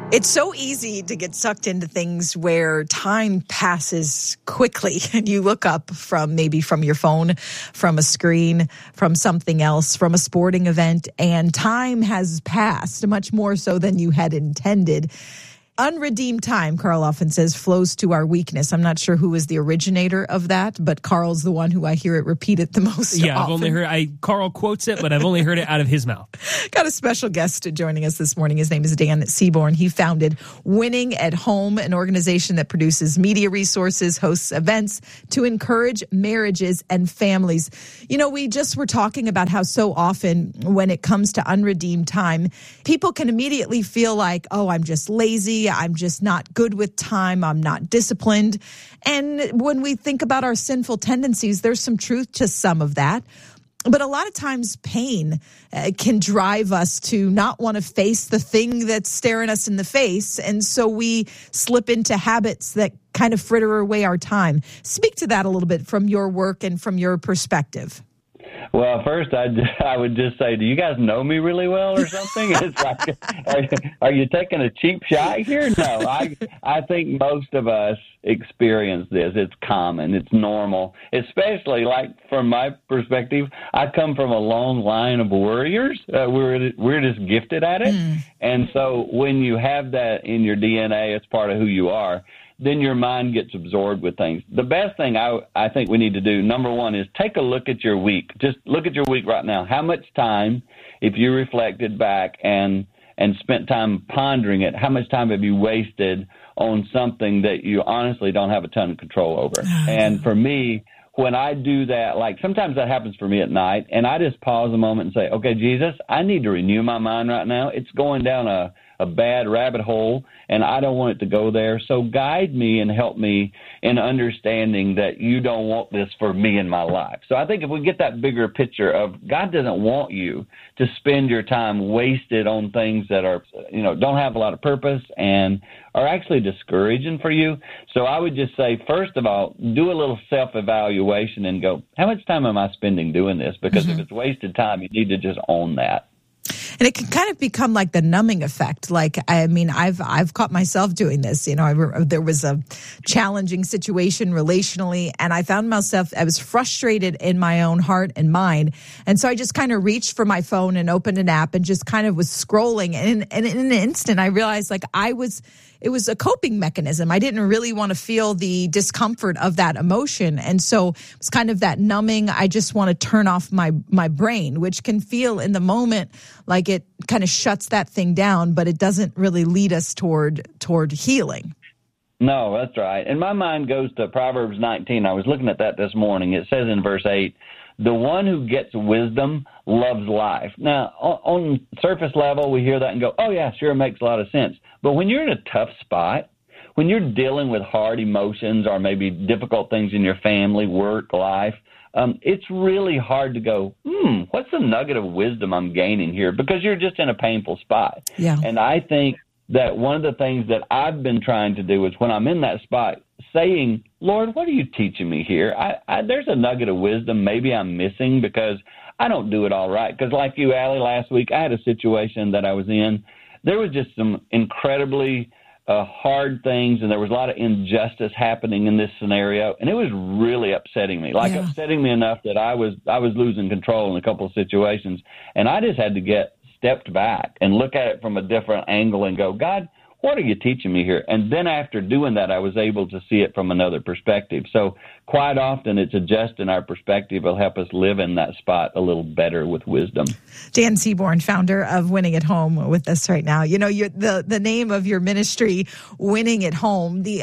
It's so easy to get sucked into things where time passes quickly and you look up from your phone, from a screen, from something else, from a sporting event, and time has passed much more so than you had intended. Unredeemed time, Carl often says, flows to our weakness. I'm not sure who was the originator of that, but Carl's the one who I hear it repeated the most often. I've only heard, Carl quotes it, but I've only heard it out of his mouth. Got a special guest joining us this morning. His name is Dan Seaborn. He founded Winning at Home, an organization that produces media resources, hosts events to encourage marriages and families. You know, we just were talking about how so often when it comes to unredeemed time, people can immediately feel like, oh, I'm just lazy. I'm just not good with time. I'm not disciplined. And when we think about our sinful tendencies, there's some truth to some of that. But a lot of times pain can drive us to not want to face the thing that's staring us in the face. And so we slip into habits that kind of fritter away our time. Speak to that a little bit from your work and from your perspective. Well, first, I would just say, do you guys know me really well or something? It's like, are you taking a cheap shot here? No, I think most of us experience this. It's common. It's normal, especially like from my perspective. I come from a long line of warriors. We're just gifted at it. And so when you have that in your DNA, it's part of who you are. Then your mind gets absorbed with things. The best thing I think we need to do, number one, is take a look at your week. Just look at your week right now. How much time, if you reflected back and spent time pondering it, how much time have you wasted on something that you honestly don't have a ton of control over? And for me, when I do that, like sometimes that happens for me at night, and I just pause a moment and say, okay, Jesus, I need to renew my mind right now. It's going down a bad rabbit hole, and I don't want it to go there. So guide me and help me in understanding that you don't want this for me in my life. So I think if we get that bigger picture of God doesn't want you to spend your time wasted on things that are, don't have a lot of purpose and are actually discouraging for you. So I would just say, first of all, do a little self-evaluation and go, how much time am I spending doing this? Because if it's wasted time, you need to just own that. And it can kind of become like the numbing effect. Like, I mean, I've caught myself doing this. There was a challenging situation relationally, and I found myself, I was frustrated in my own heart and mind. And so I just kind of reached for my phone and opened an app and just kind of was scrolling. And in an instant, I realized it was a coping mechanism. I didn't really want to feel the discomfort of that emotion. And so it was kind of that numbing. I just want to turn off my brain, which can feel in the moment like it kind of shuts that thing down, but it doesn't really lead us toward healing. No, that's right. And my mind goes to Proverbs 19. I was looking at that this morning. It says in verse 8, the one who gets wisdom loves life. Now, on surface level, we hear that and go, oh, yeah, sure, it makes a lot of sense. But when you're in a tough spot, when you're dealing with hard emotions or maybe difficult things in your family, work, life, it's really hard to go, what's the nugget of wisdom I'm gaining here? Because you're just in a painful spot. Yeah. And I think that one of the things that I've been trying to do is when I'm in that spot, saying, Lord, what are you teaching me here? There's a nugget of wisdom maybe I'm missing because I don't do it all right. Because like you, Allie, last week, I had a situation that I was in. There was just some incredibly hard things, and there was a lot of injustice happening in this scenario, and it was really upsetting me, upsetting me enough that I was losing control in a couple of situations, and I just had to get stepped back and look at it from a different angle and go, God, what are you teaching me here? And then after doing that, I was able to see it from another perspective. So quite often it's adjusting our perspective will help us live in that spot a little better with wisdom. Dan Seaborn, founder of Winning at Home, with us right now. You know, the name of your ministry, Winning at Home, the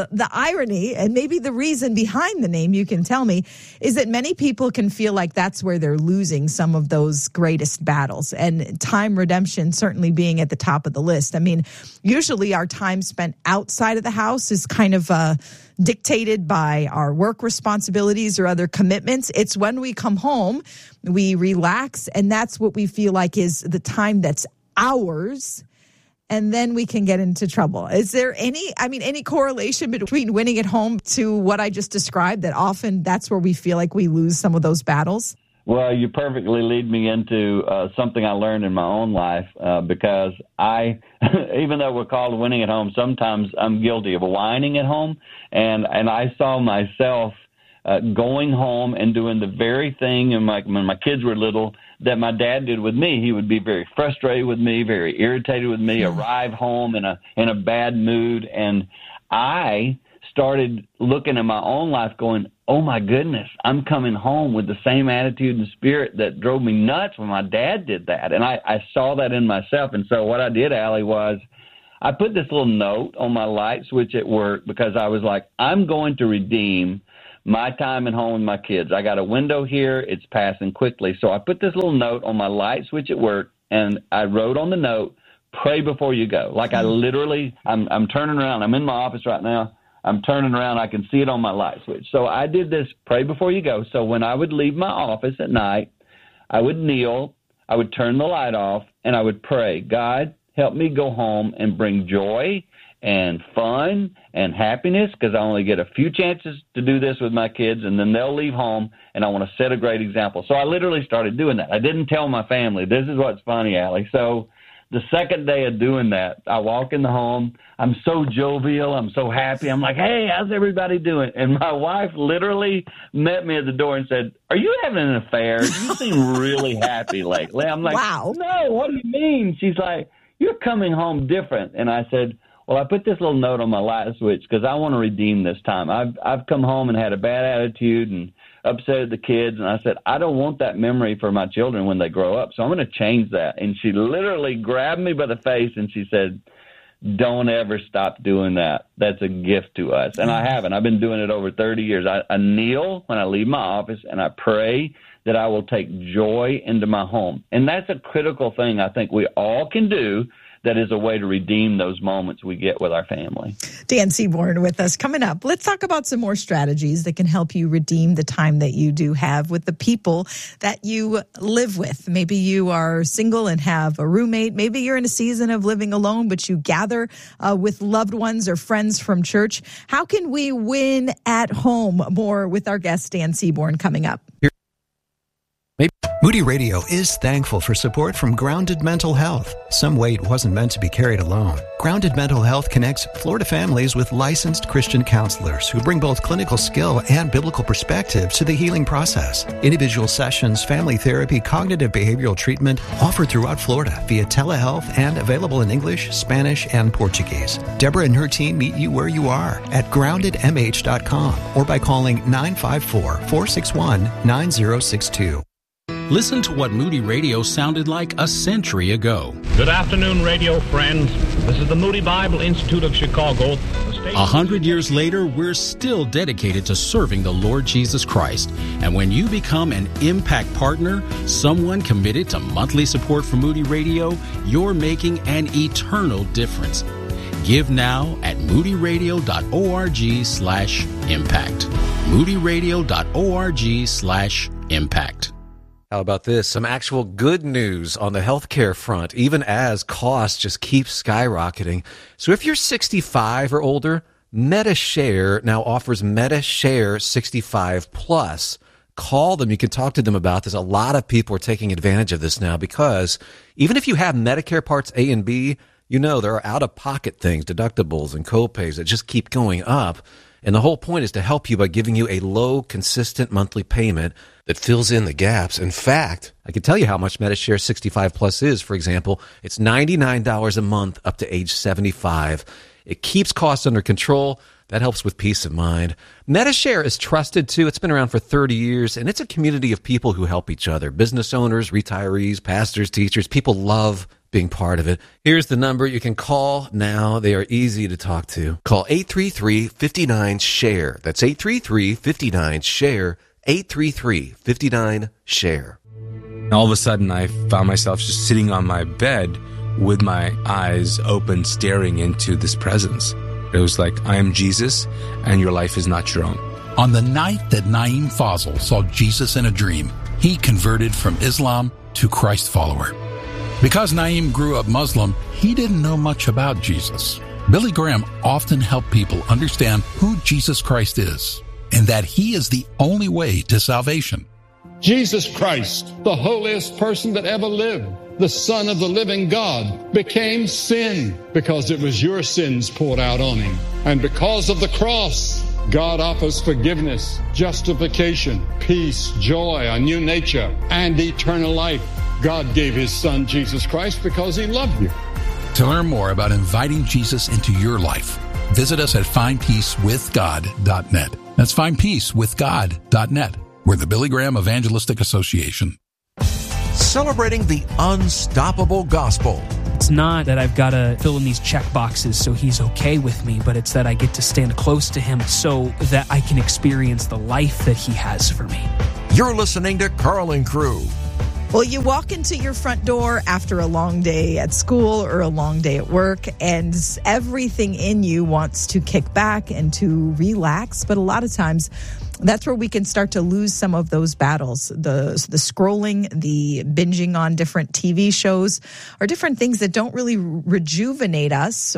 irony and maybe the reason behind the name, you can tell me, is that many people can feel like that's where they're losing some of those greatest battles, and time redemption certainly being at the top of the list. I mean, usually our time spent outside of the house is kind of dictated by our work responsibilities or other commitments. It's when we come home, we relax, and that's what we feel like is the time that's ours, and then we can get into trouble. Is there any correlation between winning at home to what I just described, that often that's where we feel like we lose some of those battles? Well, you perfectly lead me into something I learned in my own life because I, even though we're called winning at home, sometimes I'm guilty of whining at home, and I saw myself going home and doing the very thing when my kids were little that my dad did with me. He would be very frustrated with me, very irritated with me, arrive home in a bad mood, and I started looking at my own life going, oh my goodness, I'm coming home with the same attitude and spirit that drove me nuts when my dad did that. And I saw that in myself. And so what I did, Allie, was I put this little note on my light switch at work because I was like, I'm going to redeem my time at home with my kids. I got a window here. It's passing quickly. So I put this little note on my light switch at work, and I wrote on the note, pray before you go. Like I literally, I'm turning around. I'm in my office right now. I'm turning around. I can see it on my light switch. So I did this, pray before you go. So when I would leave my office at night, I would kneel, I would turn the light off, and I would pray, God, help me go home and bring joy and fun and happiness, because I only get a few chances to do this with my kids, and then they'll leave home, and I want to set a great example. So I literally started doing that. I didn't tell my family. This is what's funny, Allie. So the second day of doing that, I walk in the home. I'm so jovial. I'm so happy. I'm like, hey, how's everybody doing? And my wife literally met me at the door and said, are you having an affair? You seem really happy lately. I'm like, wow. No, what do you mean? She's like, you're coming home different. And I said, well, I put this little note on my light switch because I want to redeem this time. I've come home and had a bad attitude and upset the kids, and I said, I don't want that memory for my children when they grow up, so I'm going to change that. And she literally grabbed me by the face, and she said, don't ever stop doing that. That's a gift to us. And I haven't. I've been doing it over 30 years. I kneel when I leave my office, and I pray that I will take joy into my home. And that's a critical thing I think we all can do that is a way to redeem those moments we get with our family. Dan Seaborn with us. Coming up, let's talk about some more strategies that can help you redeem the time that you do have with the people that you live with. Maybe you are single and have a roommate. Maybe you're in a season of living alone, but you gather with loved ones or friends from church. How can we win at home? More with our guest, Dan Seaborn, coming up. Moody Radio is thankful for support from Grounded Mental Health. Some weight wasn't meant to be carried alone. Grounded Mental Health connects Florida families with licensed Christian counselors who bring both clinical skill and biblical perspective to the healing process. Individual sessions, family therapy, cognitive behavioral treatment offered throughout Florida via telehealth and available in English, Spanish, and Portuguese. Deborah and her team meet you where you are at groundedmh.com or by calling 954-461-9062. Listen to what Moody Radio sounded like a century ago. Good afternoon, radio friends. This is the Moody Bible Institute of Chicago. 100 years later, we're still dedicated to serving the Lord Jesus Christ. And when you become an Impact Partner, someone committed to monthly support for Moody Radio, you're making an eternal difference. Give now at moodyradio.org/impact. moodyradio.org/impact. How about this? Some actual good news on the healthcare front, even as costs just keep skyrocketing. So if you're 65 or older, MediShare now offers MediShare 65 Plus. Call them. You can talk to them about this. A lot of people are taking advantage of this now because even if you have Medicare Parts A and B, you know there are out-of-pocket things, deductibles and copays that just keep going up. And the whole point is to help you by giving you a low, consistent monthly payment that fills in the gaps. In fact, I can tell you how much MediShare 65 Plus is. For example, it's $99 a month up to age 75. It keeps costs under control. That helps with peace of mind. MediShare is trusted, too. It's been around for 30 years, and it's a community of people who help each other. Business owners, retirees, pastors, teachers. People love being part of it. Here's the number you can call now. They are easy to talk to. Call 833-59-SHARE. That's 833-59-SHARE. 833-59-SHARE. All of a sudden, I found myself just sitting on my bed with my eyes open, staring into this presence. It was like, I am Jesus, and your life is not your own. On the night that Naeem Fazal saw Jesus in a dream, he converted from Islam to Christ follower. Because Naeem grew up Muslim, he didn't know much about Jesus. Billy Graham often helped people understand who Jesus Christ is and that he is the only way to salvation. Jesus Christ, the holiest person that ever lived, the Son of the living God, became sin because it was your sins poured out on him. And because of the cross, God offers forgiveness, justification, peace, joy, a new nature, and eternal life. God gave his Son, Jesus Christ, because he loved you. To learn more about inviting Jesus into your life, visit us at findpeacewithgod.net. That's findpeacewithgod.net. We're the Billy Graham Evangelistic Association. Celebrating the unstoppable gospel. It's not that I've got to fill in these check boxes so he's okay with me, but it's that I get to stand close to him so that I can experience the life that he has for me. You're listening to Carl and Crew. Well, you walk into your front door after a long day at school or a long day at work, and everything in you wants to kick back and to relax. But a lot of times, that's where we can start to lose some of those battles. The scrolling, the binging on different TV shows, or different things that don't really rejuvenate us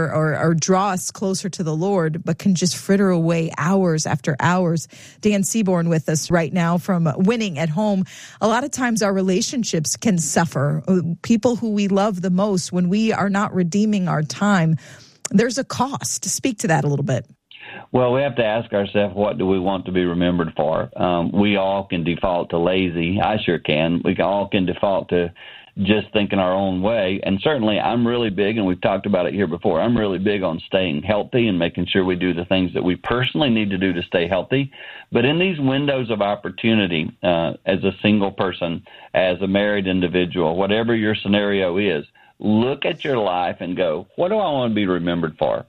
or draw us closer to the Lord, but can just fritter away hours after hours. Dan Seaborn with us right now from Winning at Home. A lot of times our relationships can suffer. People who we love the most, when we are not redeeming our time, there's a cost. Speak to that a little bit. Well, we have to ask ourselves, what do we want to be remembered for? We all can default to lazy. I sure can. We all can default to just thinking our own way. And certainly I'm really big, and we've talked about it here before, I'm really big on staying healthy and making sure we do the things that we personally need to do to stay healthy. But in these windows of opportunity, as a single person, as a married individual, whatever your scenario is, look at your life and go, what do I want to be remembered for?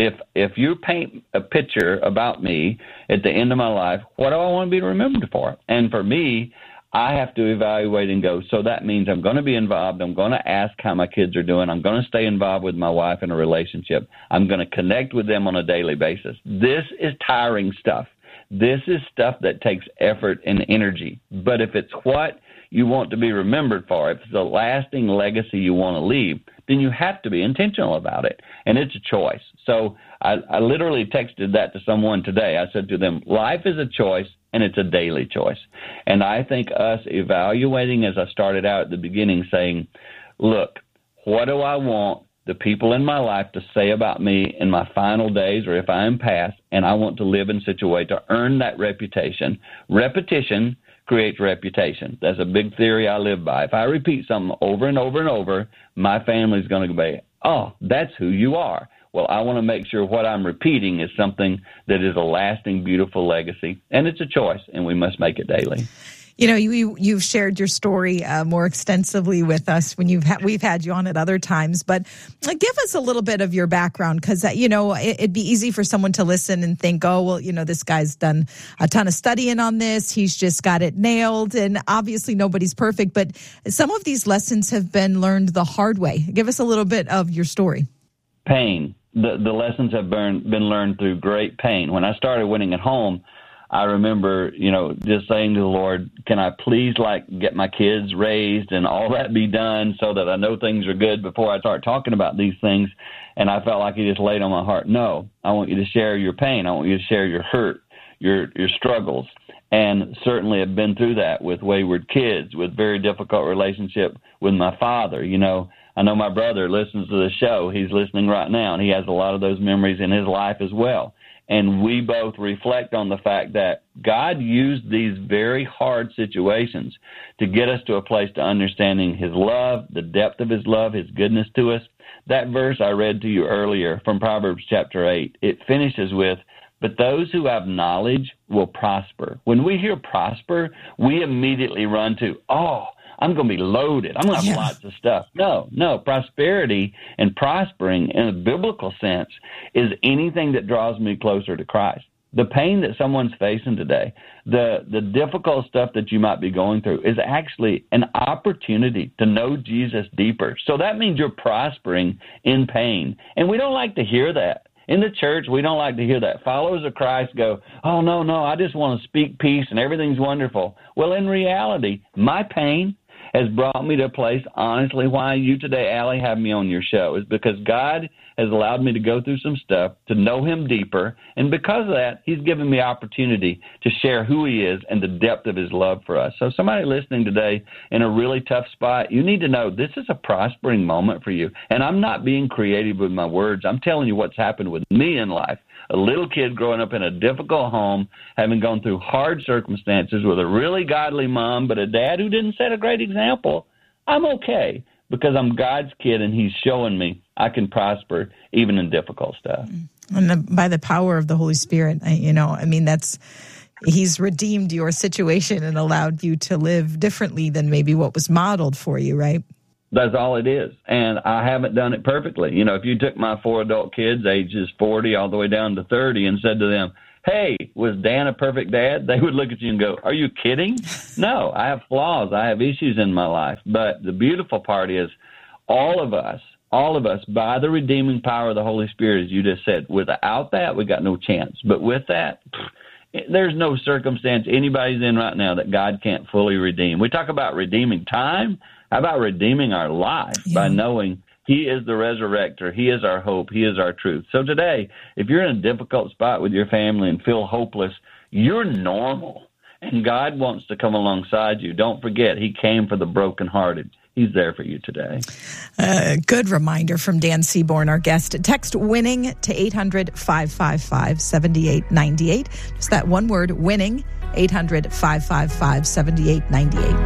If you paint a picture about me at the end of my life, what do I want to be remembered for? And for me, I have to evaluate and go, so that means I'm going to be involved. I'm going to ask how my kids are doing. I'm going to stay involved with my wife in a relationship. I'm going to connect with them on a daily basis. This is tiring stuff. This is stuff that takes effort and energy. But if it's what you want to be remembered for, if it's a lasting legacy you want to leave, then you have to be intentional about it. And it's a choice. So I literally texted that to someone today. I said to them, life is a choice, and it's a daily choice. And I think us evaluating, as I started out at the beginning, saying, look, what do I want the people in my life to say about me in my final days, or if I am past, and I want to live in such a way to earn that reputation. Repetition creates reputation. That's a big theory I live by. If I repeat something over and over and over, my family's going to be, oh, that's who you are. Well, I want to make sure what I'm repeating is something that is a lasting, beautiful legacy. And it's a choice, and we must make it daily. You know, you've shared your story more extensively with us when we've had you on at other times. But give us a little bit of your background, because, it'd be easy for someone to listen and think, oh, well, this guy's done a ton of studying on this. He's just got it nailed. And obviously nobody's perfect. But some of these lessons have been learned the hard way. Give us a little bit of your story. Pain. The lessons have been learned through great pain. When I started Winning at Home, I remember, just saying to the Lord, can I please get my kids raised and all that be done so that I know things are good before I start talking about these things? And I felt like he just laid on my heart, no, I want you to share your pain. I want you to share your hurt, your struggles. And certainly have been through that with wayward kids, with very difficult relationship with my father. I know my brother listens to the show. He's listening right now, and he has a lot of those memories in his life as well. And we both reflect on the fact that God used these very hard situations to get us to a place to understanding his love, the depth of his love, his goodness to us. That verse I read to you earlier from Proverbs chapter 8, it finishes with, but those who have knowledge will prosper. When we hear prosper, we immediately run to, oh, I'm going to be loaded. I'm going to have lots of stuff. No. Prosperity and prospering in a biblical sense is anything that draws me closer to Christ. The pain that someone's facing today, the difficult stuff that you might be going through is actually an opportunity to know Jesus deeper. So that means you're prospering in pain. And we don't like to hear that. In the church, we don't like to hear that. Followers of Christ go, oh, no, I just want to speak peace and everything's wonderful. Well, in reality, my pain has brought me to a place, honestly, why you today, Allie, have me on your show is because God has allowed me to go through some stuff, to know him deeper, and because of that, he's given me opportunity to share who he is and the depth of his love for us. So somebody listening today in a really tough spot, you need to know this is a prospering moment for you. And I'm not being creative with my words. I'm telling you what's happened with me in life. A little kid growing up in a difficult home, having gone through hard circumstances with a really godly mom, but a dad who didn't set a great example. I'm okay because I'm God's kid and he's showing me I can prosper even in difficult stuff. And by the power of the Holy Spirit, he's redeemed your situation and allowed you to live differently than maybe what was modeled for you, right? That's all it is. And I haven't done it perfectly. You know, if you took my 4 adult kids, ages 40 all the way down to 30, and said to them, hey, was Dan a perfect dad? They would look at you and go, are you kidding? No, I have flaws. I have issues in my life. But the beautiful part is all of us, by the redeeming power of the Holy Spirit, as you just said, without that, we got no chance. But with that, there's no circumstance anybody's in right now that God can't fully redeem. We talk about redeeming time. How about redeeming our life by knowing he is the resurrector, he is our hope, he is our truth. So today, if you're in a difficult spot with your family and feel hopeless, you're normal, and God wants to come alongside you. Don't forget, he came for the brokenhearted. He's there for you today. Good reminder from Dan Seaborn, our guest. Text WINNING to 800-555-7898. Just that one word, WINNING, 800-555-7898.